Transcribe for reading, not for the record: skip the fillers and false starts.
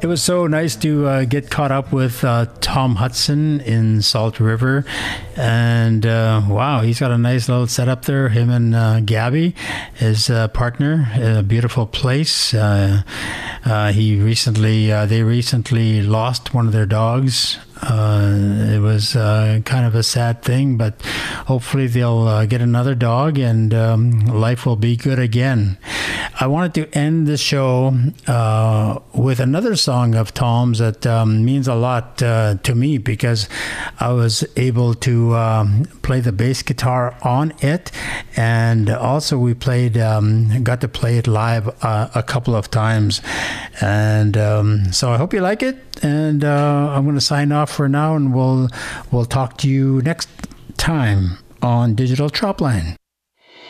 It was so nice to get caught up with Tom Hudson in Salt River. And wow, he's got a nice little setup there. Him and Gabby, his partner, a beautiful place. They recently lost one of their dogs. It was kind of a sad thing, but hopefully they'll get another dog and life will be good again. I wanted to end the show with another song of Tom's that means a lot to me because I was able to play the bass guitar on it, and also we got to play it live a couple of times. And so I hope you like it, and I'm going to sign off for now, and we'll talk to you next time on Digital Dropline.